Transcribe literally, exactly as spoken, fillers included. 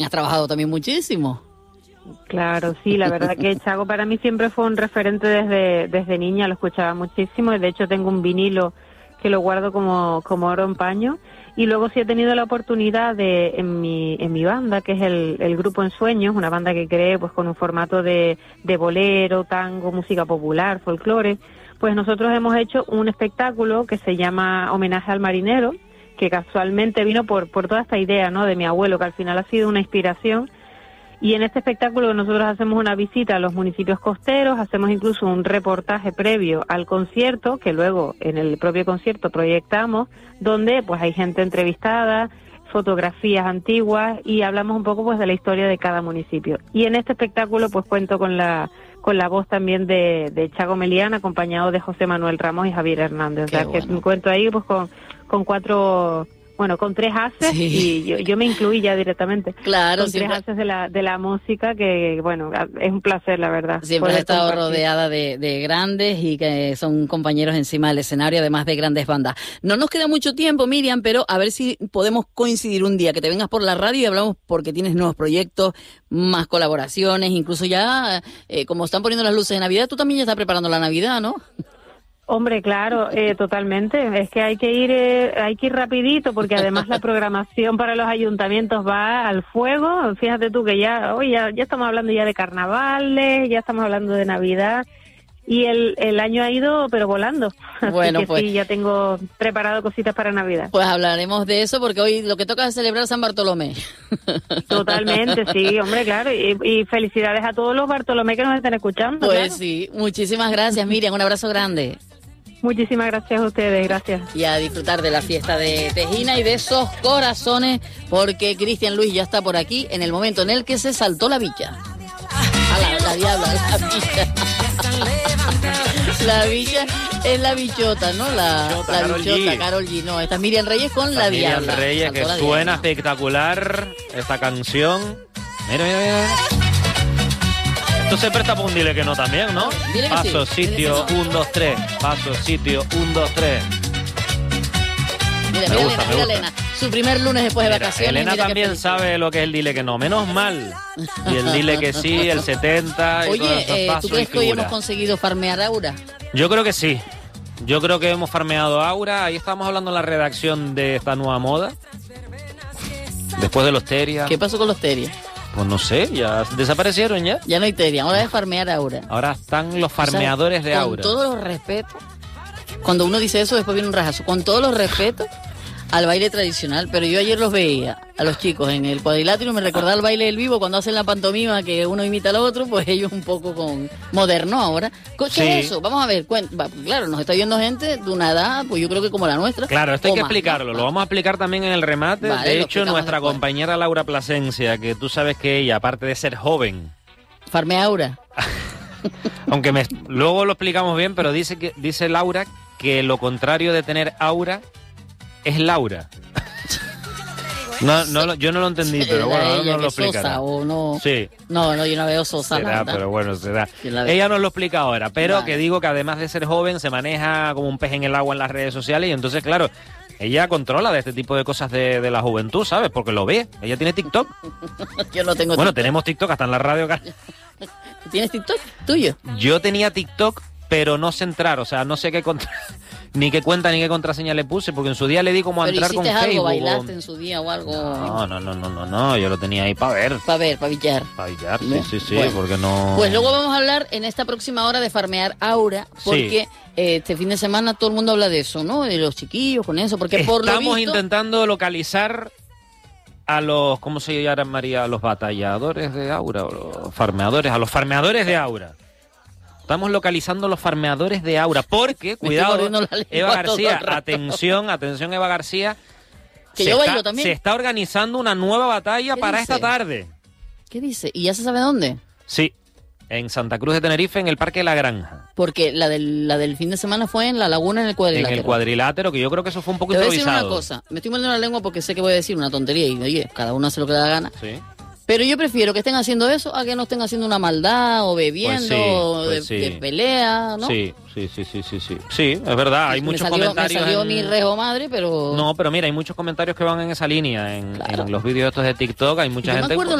has trabajado también muchísimo. Claro, sí, la verdad que Chago para mí siempre fue un referente desde desde niña, lo escuchaba muchísimo y de hecho tengo un vinilo que lo guardo como como oro en paño. Y luego sí he tenido la oportunidad de, en mi en mi banda, que es el, el Grupo Ensueños, una banda que creé pues con un formato de, de bolero, tango, música popular, folclore, pues nosotros hemos hecho un espectáculo que se llama Homenaje al Marinero, que casualmente vino por, por toda esta idea, ¿no?, de mi abuelo, que al final ha sido una inspiración. Y en este espectáculo nosotros hacemos una visita a los municipios costeros, hacemos incluso un reportaje previo al concierto, que luego en el propio concierto proyectamos, donde pues hay gente entrevistada, fotografías antiguas y hablamos un poco pues de la historia de cada municipio. Y en este espectáculo pues cuento con la con la voz también de, de Chago Melián, acompañado de José Manuel Ramos y Javier Hernández. Qué o sea, bueno. que cuento ahí pues con, con cuatro... Bueno, con tres haces, Sí. y yo, yo me incluí ya directamente. Claro, con siempre, tres haces de la, de la música, que bueno, es un placer, la verdad. siempre has poder estado compartir. rodeada de, de grandes y que son compañeros encima del escenario, además de grandes bandas. No nos queda mucho tiempo, Miriam, pero a ver si podemos coincidir un día, que te vengas por la radio y hablamos, porque tienes nuevos proyectos, más colaboraciones, incluso ya, eh, como están poniendo las luces de Navidad, tú también ya estás preparando la Navidad, ¿no? Hombre, claro, eh, totalmente. Es que hay que ir, eh, hay que ir rapidito, porque además la programación para los ayuntamientos va al fuego. Fíjate tú que ya, hoy ya, ya estamos hablando ya de carnavales, ya estamos hablando de Navidad, y el, el año ha ido, pero volando. Bueno, Así que pues sí, ya tengo preparado cositas para Navidad. Pues hablaremos de eso, porque hoy lo que toca es celebrar San Bartolomé. Totalmente, sí, hombre, claro. Y, y felicidades a todos los Bartolomé que nos están escuchando. Pues claro. sí, muchísimas gracias, Miriam, un abrazo grande. Muchísimas gracias a ustedes, gracias. Y a disfrutar de la fiesta de Tejina y de esos corazones, porque Cristian Luis ya está por aquí en el momento en el que se saltó la villa. A la, la diabla, la villa. La villa es la bichota, ¿no? La, Bichota, la Karol bichota, G. Karol G. No, esta es Miriam Reyes con Esta la Miriam diabla. Reyes, Saltó que la suena diabla. espectacular esta canción. Mira, mira, mira. Esto se presta para un dile que no también, ¿no? Dile que Paso, sí, dile sitio, que no. un, dos, tres. Paso, sitio, un, dos, tres. Mira, Me mira, gusta, Elena, me mira gusta. Elena. Su primer lunes después de Mira, vacaciones. Elena mira qué también feliz. sabe lo que es el dile que no. Menos mal. Y el dile que sí, el setenta y todos Oye, esos eh, pasos ¿tú crees y que hoy hemos figuras. conseguido farmear Aura? Yo creo que sí. Yo creo que hemos farmeado Aura. Ahí estamos hablando en la redacción de esta nueva moda. Después de los Teria. ¿Qué pasó con los Teria? Pues no sé, ya desaparecieron ya. Ya no hay Teria, ahora es farmear Aura. Ahora están los farmeadores de Con Aura. todos los respetos, cuando uno dice eso, después viene un rajazo. Con todos los respetos al baile tradicional, pero yo ayer los veía a los chicos en el cuadrilátero y me recordaba el baile del vivo cuando hacen la pantomima que uno imita al otro, pues ellos un poco con moderno ahora. ¿Qué Sí. es eso? Vamos a ver, cuen- va, claro, nos está viendo gente de una edad, pues yo creo que como la nuestra. Claro, esto hay o que más, explicarlo. ¿no? Lo vamos a explicar también en el remate. Vale, de lo hecho, explicamos nuestra después. compañera Laura Plasencia, que tú sabes que ella, aparte de ser joven, Farmea Aura. aunque me- luego lo explicamos bien, pero dice que dice Laura que lo contrario de tener aura es Laura. No, no, lo- yo no lo entendí, pero Era bueno, ahora ella nos lo que explicará. sosa o no. Sí. No, no, yo no veo sosa Será, nada. pero bueno, será. Yo la veo. Ella nos lo explica ahora, pero Vale. que digo que además de ser joven se maneja como un pez en el agua en las redes sociales y entonces, claro, ella controla de este tipo de cosas de, de la juventud, ¿sabes? Porque lo ve. Ella tiene TikTok. Yo no tengo Bueno, TikTok. tenemos TikTok hasta en la radio. ¿Tienes TikTok? ¿Tuyo? Yo tenía TikTok, pero no sé entrar, o sea, no sé qué contra... ni qué cuenta ni qué contraseña le puse, porque en su día le di como a Pero entrar con hiciste algo, Facebook. bailaste o- en su día o algo. No, no, no, no, no, no, yo lo tenía ahí para ver. Para ver, para billar. Para billar, sí, ¿Ve? sí, sí, Bueno. porque no... Pues luego vamos a hablar en esta próxima hora de farmear Aura, porque eh, este fin de semana todo el mundo habla de eso, ¿no? De los chiquillos con eso, porque por lo Estamos visto... intentando localizar a los, ¿cómo se llama María? A los batalladores de Aura, o los farmeadores, a los farmeadores de Aura. Estamos localizando los farmeadores de Aura, porque, estoy cuidado, mordiendo la lengua Eva todo García, el rato. atención, atención Eva García, Que se yo está, bailo también. se está organizando una nueva batalla ¿Qué para dice? esta tarde. ¿Qué dice? ¿Y ya se sabe dónde? Sí, en Santa Cruz de Tenerife, en el Parque de la Granja, Porque la del, la del fin de semana fue en La Laguna, en el en cuadrilátero. el cuadrilátero, que yo creo que eso fue un poco Te voy a decir improvisado. una cosa, me estoy mordiendo la lengua porque sé que voy a decir una tontería y oye, cada uno hace lo que le da gana. Sí. Pero yo prefiero que estén haciendo eso a que no estén haciendo una maldad o bebiendo Pues sí, o pues de, sí. de pelea, ¿no? Sí, Sí, sí, sí, sí, sí. Sí, es verdad, hay me muchos salió, comentarios. Me salió en... mi rejo madre, pero... No, pero mira, hay muchos comentarios que van en esa línea, en, Claro. en los vídeos estos de TikTok, hay mucha Yo me gente... acuerdo